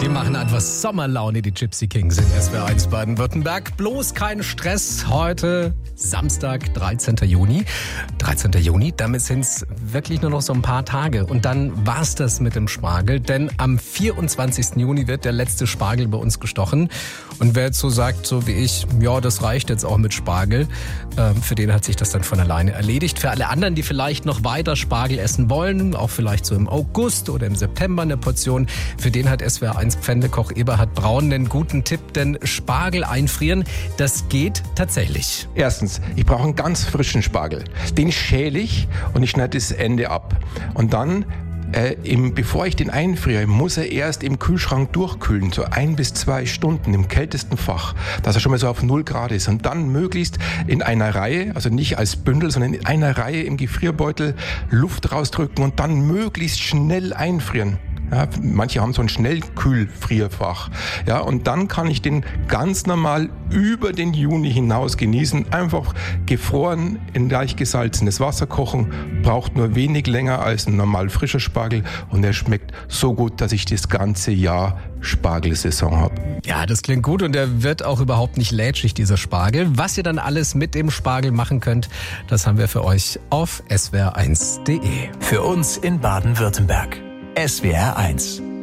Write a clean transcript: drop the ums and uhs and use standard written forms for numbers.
Die machen etwas Sommerlaune, die Gypsy Kings in SWR 1 Baden-Württemberg. Bloß kein Stress. Heute Samstag, 13. Juni. 13. Juni, damit sind es wirklich nur noch so ein paar Tage. Und dann war's das mit dem Spargel. Denn am 24. Juni wird der letzte Spargel bei uns gestochen. Und wer jetzt so sagt, so wie ich, ja, das reicht jetzt auch mit Spargel, für den hat sich das dann von alleine erledigt. Für alle anderen, die vielleicht noch weiter Spargel essen wollen, auch vielleicht so im August oder im September eine Portion, für den hat SWR 1 Pfändekoch Eberhard Braun einen guten Tipp, denn Spargel einfrieren, das geht tatsächlich. Erstens, ich brauche einen ganz frischen Spargel. Den schäle ich und ich schneide das Ende ab. Und dann, bevor ich den einfriere, muss er erst im Kühlschrank durchkühlen, so 1 bis 2 Stunden im kältesten Fach, dass er schon mal so auf 0 Grad ist. Und dann möglichst in einer Reihe, also nicht als Bündel, sondern in einer Reihe im Gefrierbeutel Luft rausdrücken und dann möglichst schnell einfrieren. Ja, manche haben so ein Schnellkühlfrierfach. Ja, und dann kann ich den ganz normal über den Juni hinaus genießen. Einfach gefroren in leicht gesalzenes Wasser kochen. Braucht nur wenig länger als ein normal frischer Spargel. Und er schmeckt so gut, dass ich das ganze Jahr Spargelsaison habe. Ja, das klingt gut und er wird auch überhaupt nicht lätschig, dieser Spargel. Was ihr dann alles mit dem Spargel machen könnt, das haben wir für euch auf swr1.de. Für uns in Baden-Württemberg. SWR 1